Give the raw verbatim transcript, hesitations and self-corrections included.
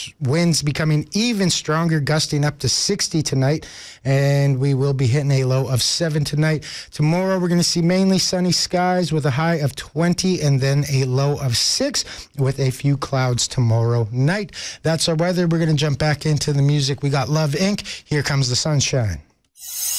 those winds becoming even stronger, gusting up to sixty tonight, and we will be hitting a low of seven tonight. Tomorrow, we're going to see mainly sunny skies with a high of twenty and then a low of six with a few clouds tomorrow night. That's our weather. We're going to jump back into the music. We got Love Incorporated. Here comes the sunshine.